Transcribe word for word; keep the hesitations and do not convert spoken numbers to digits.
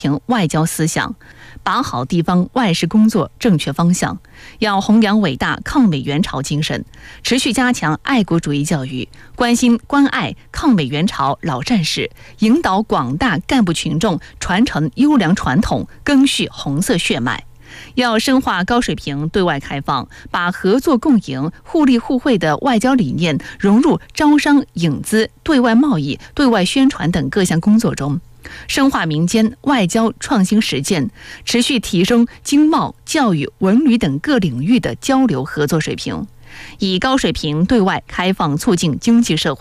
外交思想，把好地方外事工作正确方向，要弘扬伟大抗美援朝精神，持续加强爱国主义教育，关心关爱抗美援朝老战士，引导广大干部群众传承优良传统，赓续红色血脉。要深化高水平对外开放，把合作共赢、互利互惠的外交理念融入招商引资、对外贸易、对外宣传等各项工作中，深化民间外交创新实践，持续提升经贸、教育、文旅等各领域的交流合作水平，以高水平对外开放促进经济社会